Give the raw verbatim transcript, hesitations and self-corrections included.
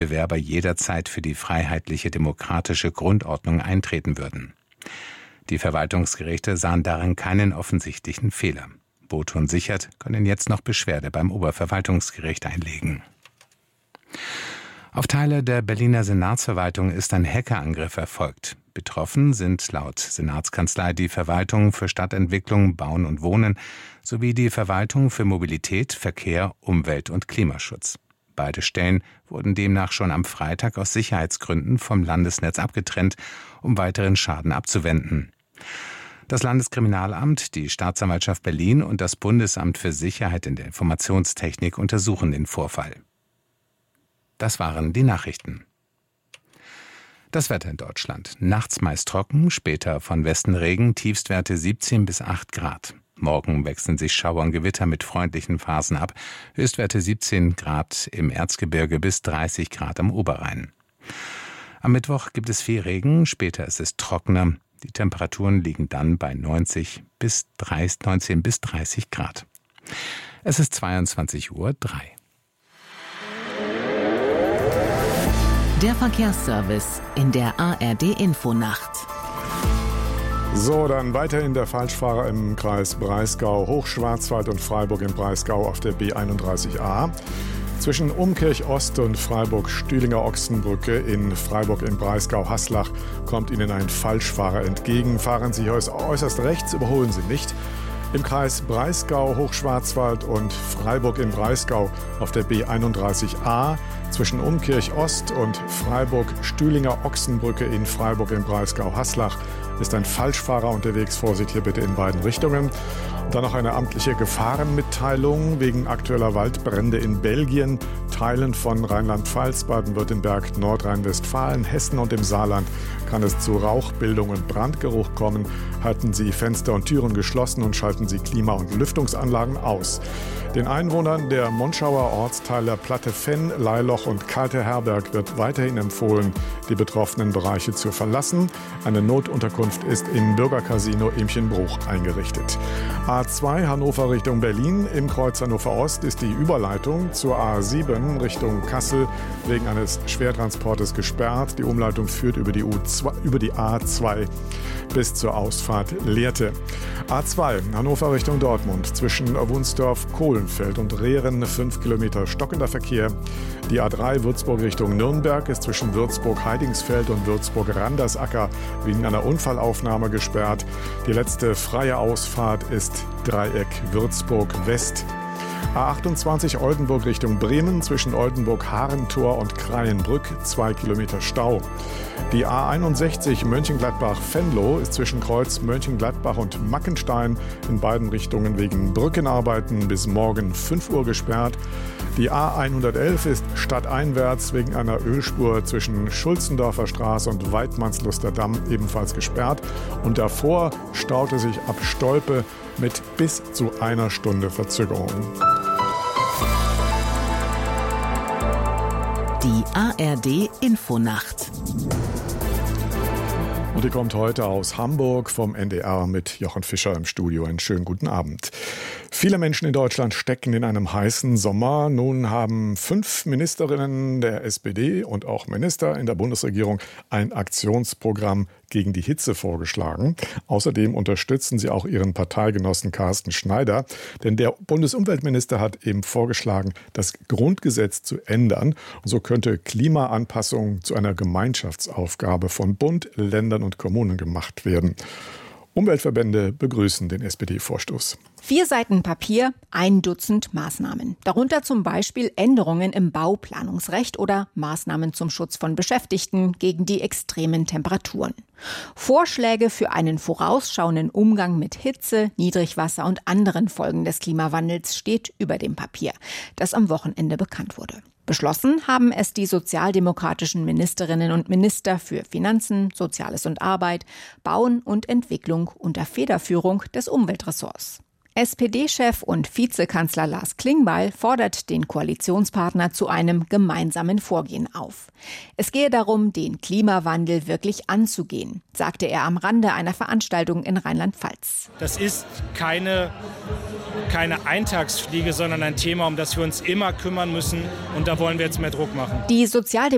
Bewerber jederzeit für die freiheitliche demokratische Grundordnung eintreten würden. Die Verwaltungsgerichte sahen darin keinen offensichtlichen Fehler. Wothurn sichert, können jetzt noch Beschwerde beim Oberverwaltungsgericht einlegen. Auf Teile der Berliner Senatsverwaltung ist ein Hackerangriff erfolgt. Betroffen sind laut Senatskanzlei die Verwaltung für Stadtentwicklung, Bauen und Wohnen sowie die Verwaltung für Mobilität, Verkehr, Umwelt und Klimaschutz. Beide Stellen wurden demnach schon am Freitag aus Sicherheitsgründen vom Landesnetz abgetrennt, um weiteren Schaden abzuwenden. Das Landeskriminalamt, die Staatsanwaltschaft Berlin und das Bundesamt für Sicherheit in der Informationstechnik untersuchen den Vorfall. Das waren die Nachrichten. Das Wetter in Deutschland. Nachts meist trocken, später von Westen Regen, Tiefstwerte siebzehn bis acht Grad. Morgen wechseln sich Schauer und Gewitter mit freundlichen Phasen ab. Höchstwerte siebzehn Grad im Erzgebirge bis dreißig Grad am Oberrhein. Am Mittwoch gibt es viel Regen, später ist es trockener. Die Temperaturen liegen dann bei neunzehn bis dreißig Grad. Es ist zweiundzwanzig Uhr drei. Der Verkehrsservice in der A R D-Infonacht. So, dann weiterhin der Falschfahrer im Kreis Breisgau, Hochschwarzwald und Freiburg im Breisgau auf der B einunddreißig a. Zwischen Umkirch Ost und Freiburg-Stühlinger-Ochsenbrücke in Freiburg im Breisgau-Haslach kommt Ihnen ein Falschfahrer entgegen. Fahren Sie äußerst rechts, überholen Sie nicht. Im Kreis Breisgau, Hochschwarzwald und Freiburg im Breisgau auf der B einunddreißig a zwischen Umkirch Ost und Freiburg-Stühlinger-Ochsenbrücke in Freiburg im Breisgau-Haslach ist ein Falschfahrer unterwegs. Vorsicht hier bitte in beiden Richtungen. Und dann noch eine amtliche Gefahrenmitteilung wegen aktueller Waldbrände in Belgien, Teilen von Rheinland-Pfalz, Baden-Württemberg, Nordrhein-Westfalen, Hessen und im Saarland kann es zu Rauchbildung und Brandgeruch kommen. Halten Sie Fenster und Türen geschlossen und schalten Sie Klima- und Lüftungsanlagen aus. Den Einwohnern der Monschauer Ortsteile Platte-Fenn, Leiloch und Kalte-Herberg wird weiterhin empfohlen, die betroffenen Bereiche zu verlassen. Eine Notunterkunft ist im Bürgercasino Imchenbruch eingerichtet. A zwei Hannover Richtung Berlin. Im Kreuz Hannover Ost ist die Überleitung zur A sieben Richtung Kassel wegen eines Schwertransportes gesperrt. Die Umleitung führt über die, U zwei, über die A zwei bis zur Ausfahrt Lehrte. A zwei Hannover Richtung Dortmund zwischen Wunsdorf-Kohlenfeld und Rehren fünf Kilometer stockender Verkehr. Die A drei Würzburg Richtung Nürnberg ist zwischen Würzburg-Heidingsfeld und Würzburg-Randersacker wegen einer Unfallaufnahme gesperrt. Die letzte freie Ausfahrt ist Dreieck Würzburg West. A achtundzwanzig Oldenburg Richtung Bremen zwischen Oldenburg-Harentor und Kreienbrück zwei Kilometer Stau. Die A einundsechzig Mönchengladbach-Venlo ist zwischen Kreuz Mönchengladbach und Mackenstein in beiden Richtungen wegen Brückenarbeiten bis morgen fünf Uhr gesperrt. Die A hundertelf ist stadteinwärts wegen einer Ölspur zwischen Schulzendorfer Straße und Weidmannsluster Damm ebenfalls gesperrt. Und davor staute sich ab Stolpe mit bis zu einer Stunde Verzögerung. Die A R D-Infonacht. Und die kommt heute aus Hamburg vom N D R mit Jochen Fischer im Studio. Einen schönen guten Abend. Viele Menschen in Deutschland stecken in einem heißen Sommer. Nun haben fünf Ministerinnen der S P D und auch Minister in der Bundesregierung ein Aktionsprogramm gegen die Hitze vorgeschlagen. Außerdem unterstützen sie auch ihren Parteigenossen Carsten Schneider. Denn der Bundesumweltminister hat eben vorgeschlagen, das Grundgesetz zu ändern. Und so könnte Klimaanpassung zu einer Gemeinschaftsaufgabe von Bund, Ländern und Kommunen gemacht werden. Umweltverbände begrüßen den S P D-Vorstoß. Vier Seiten Papier, ein Dutzend Maßnahmen. Darunter zum Beispiel Änderungen im Bauplanungsrecht oder Maßnahmen zum Schutz von Beschäftigten gegen die extremen Temperaturen. Vorschläge für einen vorausschauenden Umgang mit Hitze, Niedrigwasser und anderen Folgen des Klimawandels steht über dem Papier, das am Wochenende bekannt wurde. Beschlossen haben es die sozialdemokratischen Ministerinnen und Minister für Finanzen, Soziales und Arbeit, Bauen und Entwicklung unter Federführung des Umweltressorts. S P D-Chef und Vizekanzler Lars Klingbeil fordert den Koalitionspartner zu einem gemeinsamen Vorgehen auf. Es gehe darum, den Klimawandel wirklich anzugehen, sagte er am Rande einer Veranstaltung in Rheinland-Pfalz. Das ist keine, keine Eintagsfliege, sondern ein Thema, um das wir uns immer kümmern müssen. Und da wollen wir jetzt mehr Druck machen. Die Sozialdemokraten